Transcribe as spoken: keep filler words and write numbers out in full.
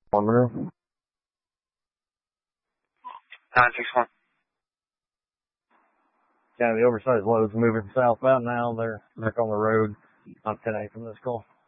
One minute. nine six one. Yeah, the oversized loads moving southbound now. They're back on the road. I'm ten eight from this call.